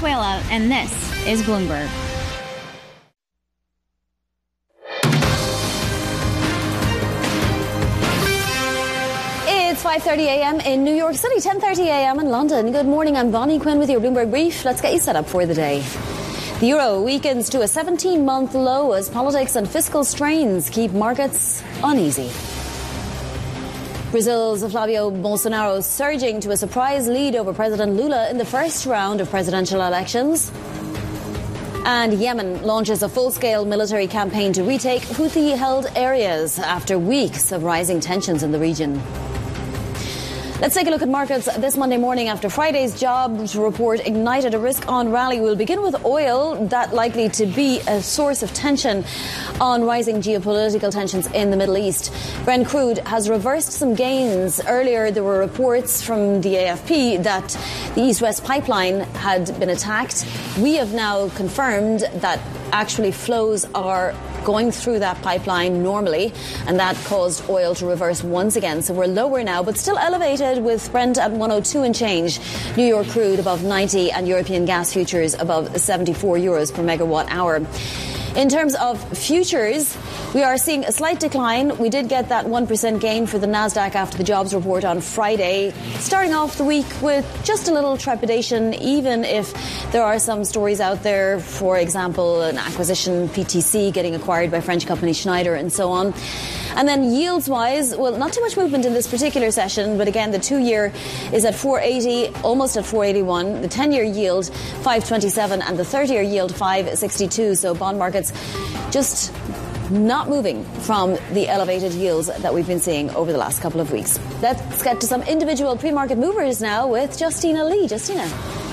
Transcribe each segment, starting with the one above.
Venezuela, and this is Bloomberg. It's 5:30 a.m. in New York City, 10:30 a.m. in London. Good morning, I'm Bonnie Quinn with your Bloomberg Brief. Let's get you set up for the day. The euro weakens to a 17-month low as politics and fiscal strains keep markets uneasy. Brazil's Flavio Bolsonaro surging to a surprise lead over President Lula in the first round of presidential elections. And Yemen launches a full-scale military campaign to retake Houthi-held areas after weeks of rising tensions in the region. Let's take a look at markets this Monday morning after Friday's jobs report ignited a risk-on rally. We'll begin with oil, that likely to be a source of tension on rising geopolitical tensions in the Middle East. Brent crude has reversed some gains. Earlier, there were reports from the AFP that the East-West pipeline had been attacked. We have now confirmed that actually flows are going through that pipeline normally, and that caused oil to reverse once again. So we're lower now, but still elevated, with Brent at 102 and change, New York crude above 90, and European gas futures above 74 euros per megawatt hour. In terms of futures, we are seeing a slight decline. We did get that 1% gain for the Nasdaq after the jobs report on Friday, starting off the week with just a little trepidation, even if there are some stories out there, for example, an acquisition, PTC getting acquired by French company Schneider and so on. And then yields-wise, well, not too much movement in this particular session, but again, the 2-year is at 480, almost at 481. The 10-year yield, 527, and the 30-year yield, 562. So bond markets just not moving from the elevated yields that we've been seeing over the last couple of weeks. Let's get to some individual pre-market movers now with Justina Lee. Justina.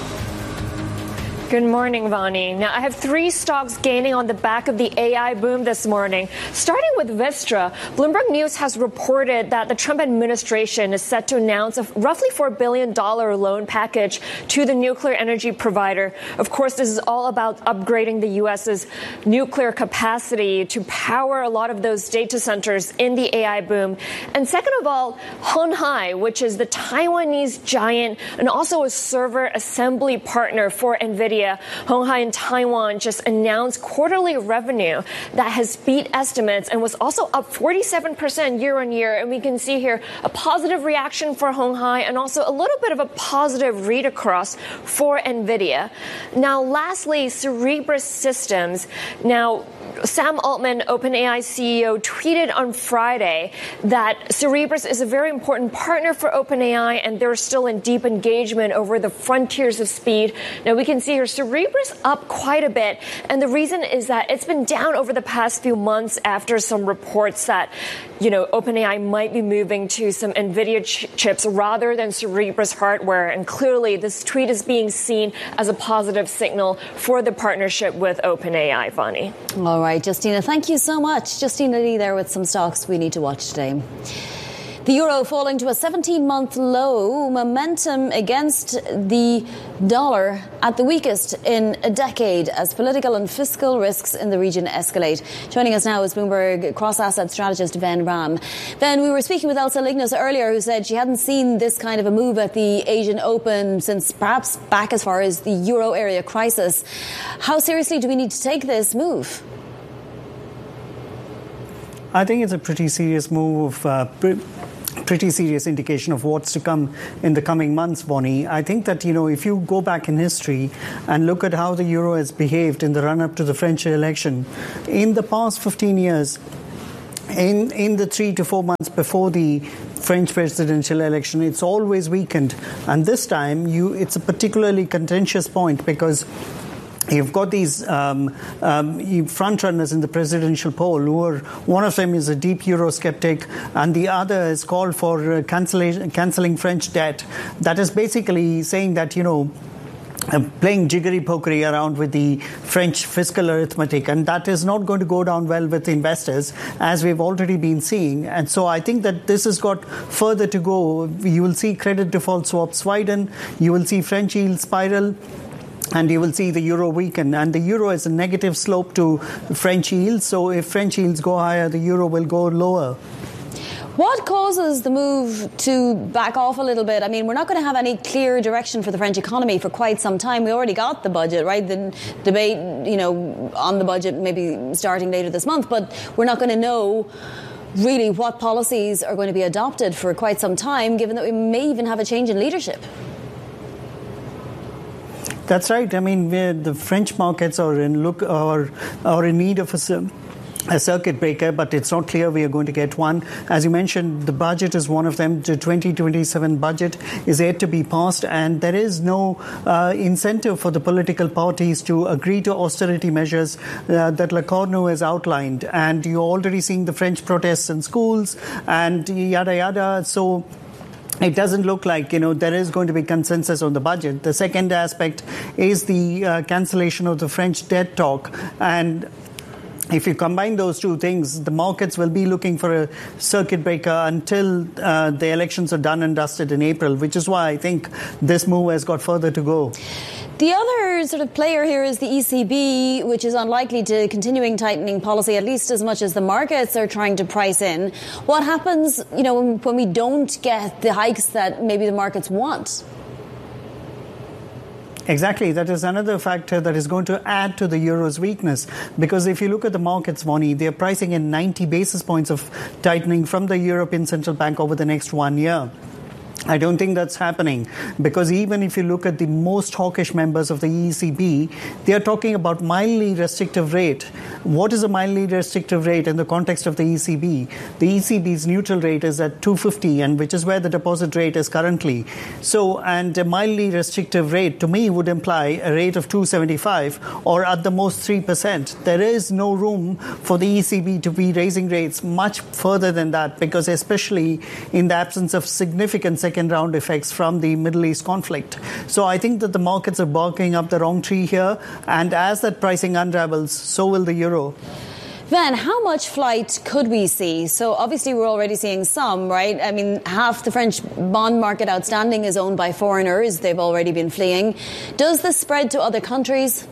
Good morning, Vonnie. Now, I have 3 stocks gaining on the back of the AI boom this morning. Starting with Vistra, Bloomberg News has reported that the Trump administration is set to announce a roughly $4 billion loan package to the nuclear energy provider. Of course, this is all about upgrading the U.S.'s nuclear capacity to power a lot of those data centers in the AI boom. And second of all, Hon Hai, which is the Taiwanese giant and also a server assembly partner for NVIDIA. Hon Hai in Taiwan just announced quarterly revenue that has beat estimates and was also up 47% year on year. And we can see here a positive reaction for Hon Hai and also a little bit of a positive read across for NVIDIA. Now, lastly, Cerebras Systems. Now, Sam Altman, OpenAI CEO, tweeted on Friday that Cerebras is a very important partner for OpenAI, and they're still in deep engagement over the frontiers of speed. Now, we can see here Cerebras up quite a bit, and the reason is that it's been down over the past few months after some reports that, OpenAI might be moving to some NVIDIA chips rather than Cerebras hardware, and clearly this tweet is being seen as a positive signal for the partnership with OpenAI, Vonnie. All right, Justina, thank you so much. Justina Lee there with some stocks we need to watch today. The euro falling to a 17-month low, momentum against the dollar at the weakest in a decade as political and fiscal risks in the region escalate. Joining us now is Bloomberg cross-asset strategist Ven Ram. Ven, we were speaking with Elsa Lignes earlier, who said she hadn't seen this kind of a move at the Asian Open since perhaps back as far as the euro area crisis. How seriously do we need to take this move? I think it's a pretty serious move, pretty serious indication of what's to come in the coming months, Bonnie. I think that, if you go back in history and look at how the euro has behaved in the run-up to the French election, in the past 15 years, in the 3 to 4 months before the French presidential election, it's always weakened. And this time, it's a particularly contentious point because you've got these front runners in the presidential poll one of them is a deep Eurosceptic and the other is called for cancelling French debt. That is basically saying that, playing jiggery-pokery around with the French fiscal arithmetic, and that is not going to go down well with investors, as we've already been seeing. And so I think that this has got further to go. You will see credit default swaps widen, you will see French yield spiral, and you will see the euro weaken. And the euro is a negative slope to French yields. So if French yields go higher, the euro will go lower. What causes the move to back off a little bit? I mean, we're not going to have any clear direction for the French economy for quite some time. We already got the budget, right? The debate, on the budget maybe starting later this month, but we're not going to know really what policies are going to be adopted for quite some time, given that we may even have a change in leadership. That's right. I mean, the French markets are in need of a circuit breaker, but it's not clear we are going to get one. As you mentioned, the budget is one of them. The 2027 budget is yet to be passed, and there is no incentive for the political parties to agree to austerity measures that Le Cornu has outlined. And you're already seeing the French protests in schools and yada yada. So it doesn't look like, there is going to be consensus on the budget. The second aspect is the cancellation of the French debt talk. And if you combine those two things, the markets will be looking for a circuit breaker until the elections are done and dusted in April, which is why I think this move has got further to go. The other sort of player here is the ECB, which is unlikely to continuing tightening policy, at least as much as the markets are trying to price in. What happens, when we don't get the hikes that maybe the markets want? Exactly. That is another factor that is going to add to the euro's weakness. Because if you look at the markets, Vonnie, they're pricing in 90 basis points of tightening from the European Central Bank over the next 1 year. I don't think that's happening, because even if you look at the most hawkish members of the ECB, they are talking about mildly restrictive rate. What is a mildly restrictive rate in the context of the ECB? The ECB's neutral rate is at 250, and which is where the deposit rate is currently. So, and a mildly restrictive rate to me would imply a rate of 275 or at the most 3%. There is no room for the ECB to be raising rates much further than that, because especially in the absence of significant second round effects from the Middle East conflict. So I think that the markets are barking up the wrong tree here, and as that pricing unravels, so will the euro. Van, how much flight could we see? So obviously we're already seeing some, right? I mean, half the French bond market outstanding is owned by foreigners. They've already been fleeing. Does this spread to other countries?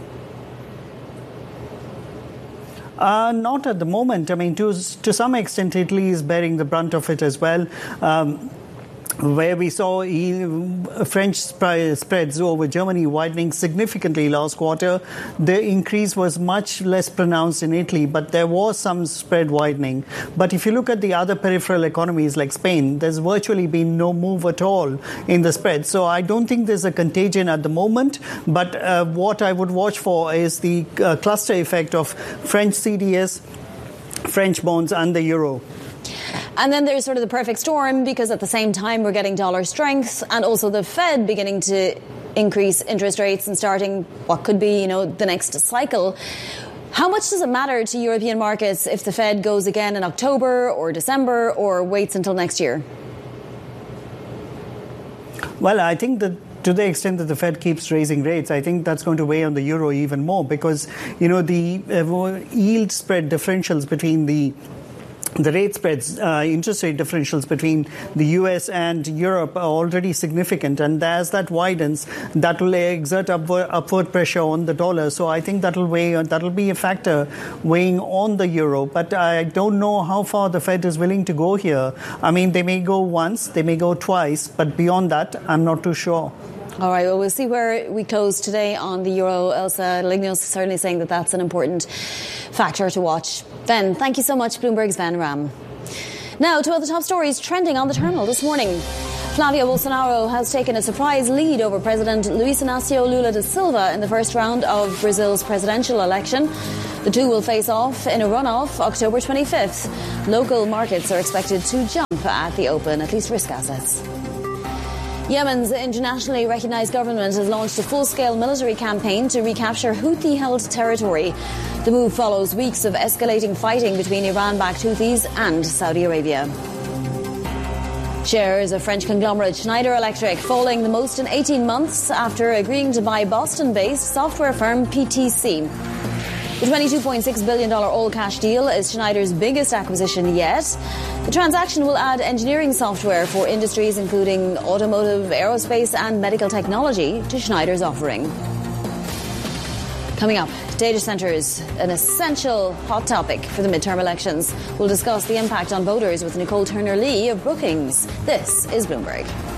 Not at the moment. I mean, to some extent, Italy is bearing the brunt of it as well. Where we saw French spreads over Germany widening significantly last quarter. The increase was much less pronounced in Italy, but there was some spread widening. But if you look at the other peripheral economies like Spain, there's virtually been no move at all in the spread. So I don't think there's a contagion at the moment. But what I would watch for is the cluster effect of French CDS, French bonds and the euro. And then there's sort of the perfect storm, because at the same time we're getting dollar strength and also the Fed beginning to increase interest rates and starting what could be, the next cycle. How much does it matter to European markets if the Fed goes again in October or December or waits until next year? Well, I think that to the extent that the Fed keeps raising rates, I think that's going to weigh on the euro even more, because, the yield spread differentials between the rate spreads, interest rate differentials between the US and Europe are already significant. And as that widens, that will exert upward pressure on the dollar. So I think that'll be a factor weighing on the euro. But I don't know how far the Fed is willing to go here. I mean, they may go once, they may go twice, but beyond that, I'm not too sure. All right, well, we'll see where we close today on the euro. Elsa Lignos certainly saying that that's an important factor to watch. Ben, thank you so much, Bloomberg's Van Ram. Now to other top stories trending on the terminal this morning. Flavio Bolsonaro has taken a surprise lead over President Luiz Inácio Lula da Silva in the first round of Brazil's presidential election. The two will face off in a runoff October 25th. Local markets are expected to jump at the open, at least risk assets. Yemen's internationally recognized government has launched a full-scale military campaign to recapture Houthi-held territory. The move follows weeks of escalating fighting between Iran-backed Houthis and Saudi Arabia. Shares of French conglomerate Schneider Electric falling the most in 18 months after agreeing to buy Boston-based software firm PTC. The $22.6 billion all-cash deal is Schneider's biggest acquisition yet. The transaction will add engineering software for industries including automotive, aerospace and medical technology to Schneider's offering. Coming up, data centres, an essential hot topic for the midterm elections. We'll discuss the impact on voters with Nicole Turner-Lee of Brookings. This is Bloomberg.